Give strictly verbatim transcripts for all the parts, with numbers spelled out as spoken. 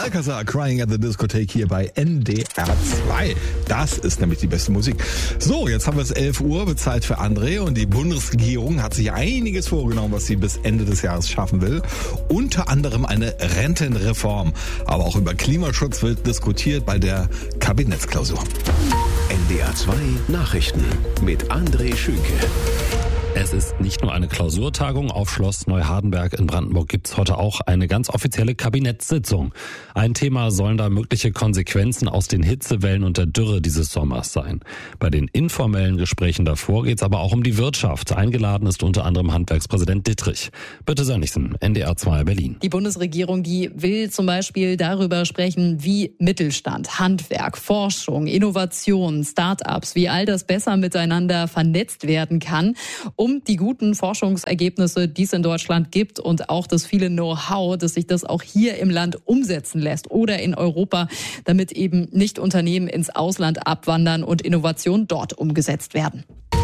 Alcazar, Crying at the Discotheque hier bei N D R zwei. Das ist nämlich die beste Musik. So, jetzt haben wir es elf Uhr, wird Zeit für André und die Bundesregierung hat sich einiges vorgenommen, was sie bis Ende des Jahres schaffen will. Unter anderem eine Rentenreform. Aber auch über Klimaschutz wird diskutiert bei der Kabinettsklausur. N D R zwei Nachrichten mit André Schünke. Es ist nicht nur eine Klausurtagung. Auf Schloss Neuhardenberg in Brandenburg gibt's heute auch eine ganz offizielle Kabinettssitzung. Ein Thema sollen da mögliche Konsequenzen aus den Hitzewellen und der Dürre dieses Sommers sein. Bei den informellen Gesprächen davor geht's aber auch um die Wirtschaft. Eingeladen ist unter anderem Handwerkspräsident Dittrich. Birte Sönnigsen, N D R zwei Berlin. Die Bundesregierung, die will zum Beispiel darüber sprechen, wie Mittelstand, Handwerk, Forschung, Innovation, Start-ups, wie all das besser miteinander vernetzt werden kann, um die guten Forschungsergebnisse, die es in Deutschland gibt und auch das viele Know-how, dass sich das auch hier im Land umsetzen lässt oder in Europa, damit eben nicht Unternehmen ins Ausland abwandern und Innovationen dort umgesetzt werden.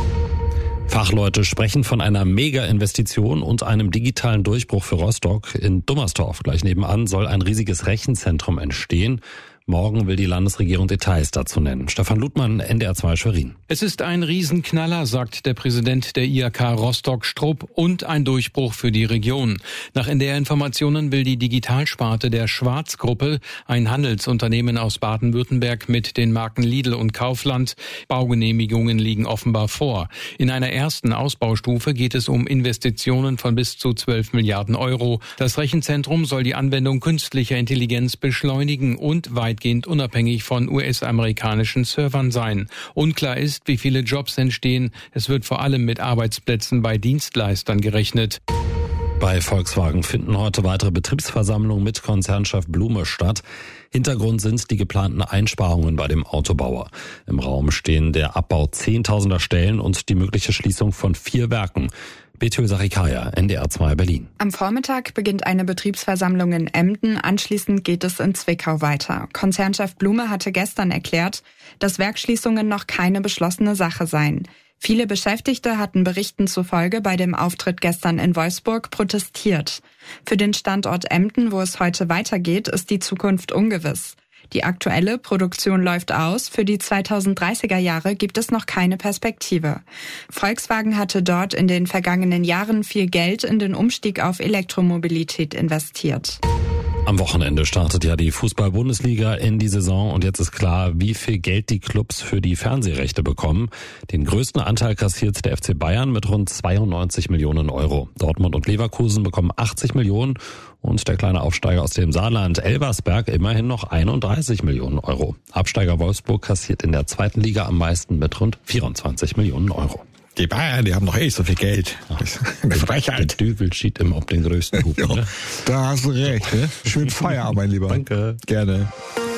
Fachleute sprechen von einer Mega-Investition und einem digitalen Durchbruch für Rostock. In Dummersdorf, gleich nebenan, soll ein riesiges Rechenzentrum entstehen. Morgen will die Landesregierung Details dazu nennen. Stefan Ludmann, N D R zwei Schwerin. Es ist ein Riesenknaller, sagt der Präsident der I H K Rostock-Strupp, und ein Durchbruch für die Region. Nach N D R-Informationen will die Digitalsparte der Schwarz-Gruppe, ein Handelsunternehmen aus Baden-Württemberg mit den Marken Lidl und Kaufland, Baugenehmigungen liegen offenbar vor. In einer ersten Ausbaustufe geht es um Investitionen von bis zu zwölf Milliarden Euro. Das Rechenzentrum soll die Anwendung künstlicher Intelligenz beschleunigen und weit weitgehend unabhängig von U S-amerikanischen Servern sein. Unklar ist, wie viele Jobs entstehen. Es wird vor allem mit Arbeitsplätzen bei Dienstleistern gerechnet. Bei Volkswagen finden heute weitere Betriebsversammlungen mit Konzernchef Blume statt. Hintergrund sind die geplanten Einsparungen bei dem Autobauer. Im Raum stehen der Abbau zehntausender Stellen und die mögliche Schließung von vier Werken. Betül Sarikaya, N D R zwei Berlin. Am Vormittag beginnt eine Betriebsversammlung in Emden, anschließend geht es in Zwickau weiter. Konzernchef Blume hatte gestern erklärt, dass Werksschließungen noch keine beschlossene Sache seien. Viele Beschäftigte hatten Berichten zufolge bei dem Auftritt gestern in Wolfsburg protestiert. Für den Standort Emden, wo es heute weitergeht, ist die Zukunft ungewiss. Die aktuelle Produktion läuft aus. Für die zweitausenddreißiger Jahre gibt es noch keine Perspektive. Volkswagen hatte dort in den vergangenen Jahren viel Geld in den Umstieg auf Elektromobilität investiert. Am Wochenende startet ja die Fußball-Bundesliga in die Saison und jetzt ist klar, wie viel Geld die Clubs für die Fernsehrechte bekommen. Den größten Anteil kassiert der F C Bayern mit rund zweiundneunzig Millionen Euro. Dortmund und Leverkusen bekommen achtzig Millionen und der kleine Aufsteiger aus dem Saarland, Elversberg, immerhin noch einunddreißig Millionen Euro. Absteiger Wolfsburg kassiert in der zweiten Liga am meisten mit rund vierundzwanzig Millionen Euro. Die Bayern, die haben doch eh so viel Geld. Eine Frechheit. Der Düvel schiebt immer auf den größten Hub. Ja, ne? Da hast du recht. Ne? Schön Feierabend, mein Lieber. Danke. Gerne.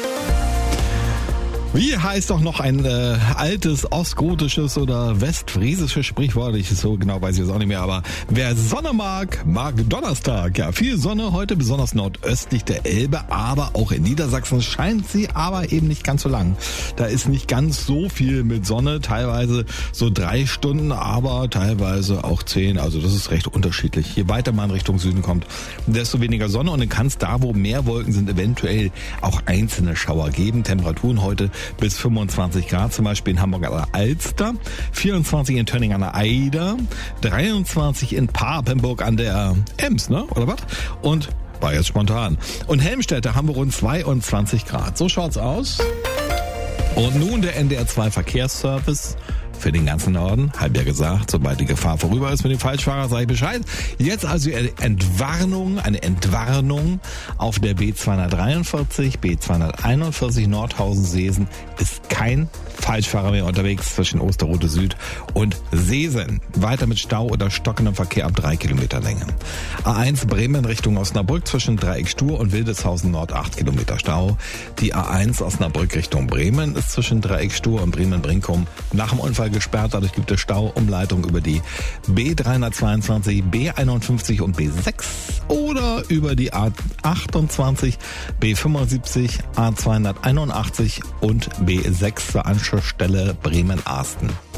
Wie heißt doch noch ein äh, altes ostgotisches oder westfriesisches Sprichwort? Ich so genau weiß ich es auch nicht mehr, aber wer Sonne mag, mag Donnerstag. Ja, viel Sonne heute, besonders nordöstlich der Elbe, aber auch in Niedersachsen scheint sie aber eben nicht ganz so lang. Da ist nicht ganz so viel mit Sonne, teilweise so drei Stunden, aber teilweise auch zehn. Also das ist recht unterschiedlich. Je weiter man Richtung Süden kommt, desto weniger Sonne und dann kann es da, wo mehr Wolken sind, eventuell auch einzelne Schauer geben. Temperaturen heute bis fünfundzwanzig Grad, zum Beispiel in Hamburg an der Alster, vierundzwanzig in Tönning an der Eider, dreiundzwanzig in Papenburg an der Ems, ne? Oder was? Und war jetzt spontan. Und Helmstedt, da haben wir rund zweiundzwanzig Grad. So schaut's aus. Und nun der N D R zwei Verkehrsservice für den ganzen Norden. Hab ja gesagt, sobald die Gefahr vorüber ist mit dem Falschfahrer, sage ich Bescheid. Jetzt also eine Entwarnung, eine Entwarnung auf der B zweihundertdreiundvierzig, B zweihunderteinundvierzig Nordhausen-Seesen ist kein Falschfahrer mehr unterwegs zwischen Osterrote Süd und Seesen. Weiter mit Stau oder stockendem Verkehr ab drei Kilometer Länge. A eins Bremen Richtung Osnabrück zwischen Dreieck Stur und Wildeshausen Nord acht Kilometer Stau. Die A eins Osnabrück Richtung Bremen ist zwischen Dreieck Stur und Bremen-Brinkum nach dem Unfall gesperrt. Dadurch gibt es Stauumleitung über die B dreihundertzweiundzwanzig, B einundfünfzig und B sechs oder über die A achtundzwanzig, B fünfundsiebzig, A zweihunderteinundachtzig und B sechs zur Anschlussstelle Bremen-Arsten.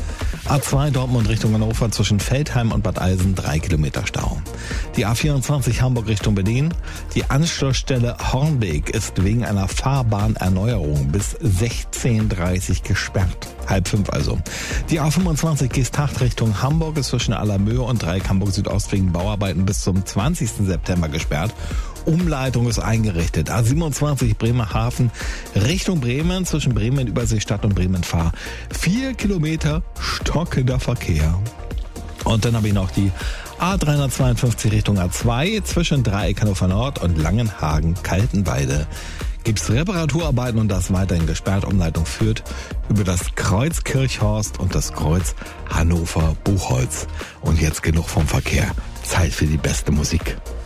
A zwei Dortmund Richtung Hannover zwischen Feldheim und Bad Eilsen drei Kilometer Stau. Die A vierundzwanzig Hamburg Richtung Berlin. Die Anschlussstelle Hornbeek ist wegen einer Fahrbahnerneuerung bis sechzehn Uhr dreißig gesperrt. Halb fünf also. Die A fünfundzwanzig Geesthacht Richtung Hamburg ist zwischen Allermöhe und Dreieck Hamburg Südost wegen Bauarbeiten bis zum zwanzigsten September gesperrt. Umleitung ist eingerichtet. A siebenundzwanzig Bremerhaven Richtung Bremen zwischen Bremen Überseestadt und Bremen Fahr. Vier Kilometer stockender Verkehr. Und dann habe ich noch die A dreihundertzweiundfünfzig Richtung A zwei zwischen Dreieck Hannover Nord und Langenhagen-Kaltenweide. Gibt's Reparaturarbeiten und das weiterhin gesperrt. Umleitung führt über das Kreuz Kirchhorst und das Kreuz Hannover Buchholz. Und jetzt genug vom Verkehr. Zeit für die beste Musik.